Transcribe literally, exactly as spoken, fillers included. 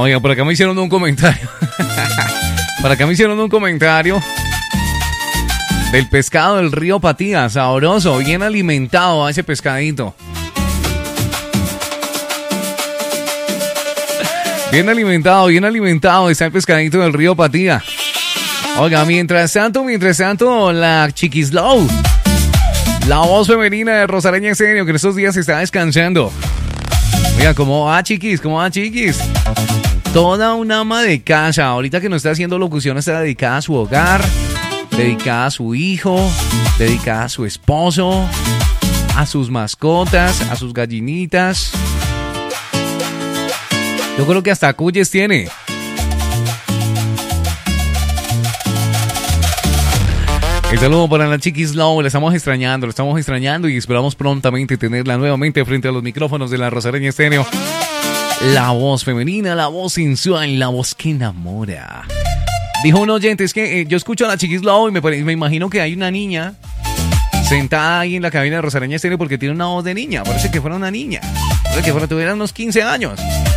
Oiga, por acá me hicieron un comentario. Por acá me hicieron un comentario del pescado del río Patía, sabroso, bien alimentado a ese pescadito. Bien alimentado, bien alimentado está el pescadito del río Patía. Oiga, mientras tanto, mientras tanto, la Chiquislow, la voz femenina de Rosareña Estéreo, que en estos días está descansando. Oiga, ¿cómo va, chiquis? ¿Cómo va, chiquis? Toda una ama de casa, ahorita que no está haciendo locución, está dedicada a su hogar, dedicada a su hijo, dedicada a su esposo, a sus mascotas, a sus gallinitas. Yo creo que hasta cuyes tiene. El saludo para la Chiquis Low, la estamos extrañando, la estamos extrañando y esperamos prontamente tenerla nuevamente frente a los micrófonos de la Rosareña Estéreo. La voz femenina, la voz sensual, la voz que enamora. Dijo un oyente, es que eh, yo escucho a la Chiquis Low y me, me imagino que hay una niña sentada ahí en la cabina de Rosareña Estéreo porque tiene una voz de niña. Parece que fuera una niña, parece que fuera, tuviera unos quince años.